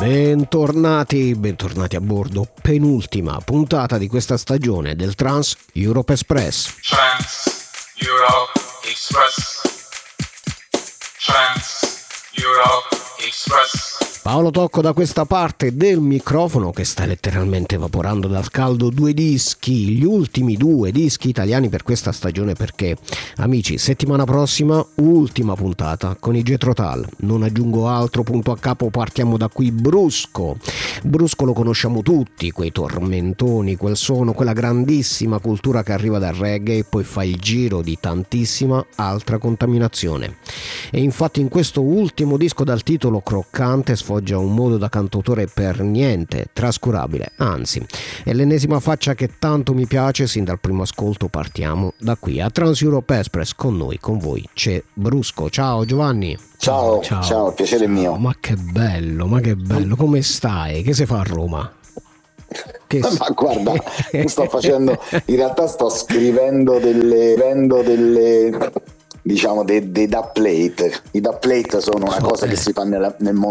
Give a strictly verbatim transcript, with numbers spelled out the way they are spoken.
Bentornati, bentornati a bordo, penultima puntata di questa stagione del Trans Europe Express. Trans Europe Express. Trans Europe Express. Paolo Tocco da questa parte del microfono che sta letteralmente evaporando dal caldo due dischi, gli ultimi due dischi italiani per questa stagione, perché amici, settimana prossima ultima puntata con i Jethro Tull. Non aggiungo altro, punto a capo, partiamo da qui. Brusco Brusco lo conosciamo tutti, quei tormentoni, quel suono, quella grandissima cultura che arriva dal reggae e poi fa il giro di tantissima altra contaminazione. E infatti in questo ultimo disco dal titolo croccante sfoggia un modo da cantautore per niente trascurabile, anzi è l'ennesima faccia che tanto mi piace. Sin dal primo ascolto partiamo da qui. A Trans Europe Express con noi, con voi c'è Brusco. Ciao Giovanni. Ciao, ciao, ciao, piacere mio. Ma che bello, ma che bello, come stai? Che si fa a Roma? Che ma s- guarda, sto facendo, in realtà sto scrivendo delle, vendo delle, diciamo dei, dei dubplate. I dubplate sono una So, cosa eh. che si fa nella, nel mondo